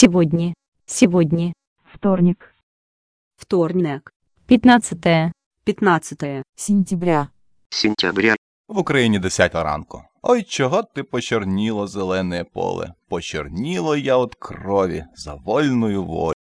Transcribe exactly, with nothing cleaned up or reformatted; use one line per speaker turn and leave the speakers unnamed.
Сегодня. Сегодня.
Вторник.
Вторник.
Пятнадцатое.
Пятнадцатое.
Сентября.
Сентября.
В Україні десята ранку. Ой, чого ти почорніло зелене поле? Почорніло я от крові за вольною волю.